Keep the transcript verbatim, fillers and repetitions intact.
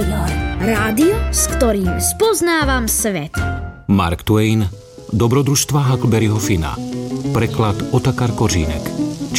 junior. Rádio, s ktorým spoznávam svet. Mark Twain, Dobrodružstva Huckleberryho Finna. Preklad Otakar Kořínek.